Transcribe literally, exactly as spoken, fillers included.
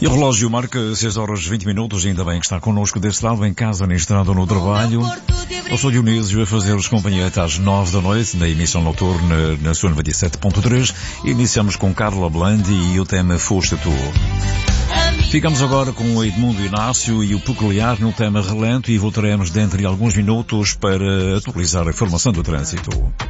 E o relógio marca seis horas e vinte minutos, ainda bem que está connosco desse lado, em casa, na estrada ou no trabalho. Eu sou Dionísio, a fazer-vos companhia até às nove da noite, na emissão noturna, na sua noventa e sete ponto três. Iniciamos com Carla Blandi e o tema Foste Tu. Ficamos agora com o Edmundo Inácio e o Peculiar no tema Relento e voltaremos dentro de alguns minutos para atualizar a informação do trânsito.